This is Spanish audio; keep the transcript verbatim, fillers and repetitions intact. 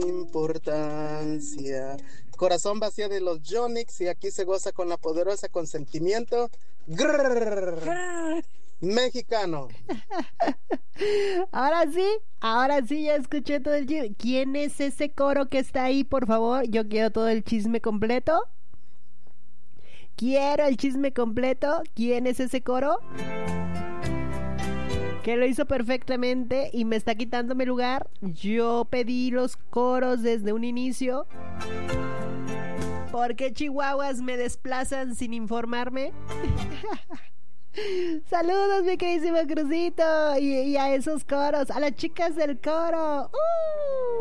importancia. Corazón vacío de los Yonix y aquí se goza con la poderosa consentimiento. Grrr, mexicano. Ahora sí, ahora sí, ya escuché todo el chisme. ¿Quién es ese coro que está ahí, por favor? Yo quiero todo el chisme completo. Quiero el chisme completo. ¿Quién es ese coro? Que lo hizo perfectamente y me está quitando mi lugar. Yo pedí los coros desde un inicio. ¿Por qué chihuahuas me desplazan sin informarme? Saludos, mi queridísimo Crucito. Y, y a esos coros, a las chicas del coro. ¡Uh!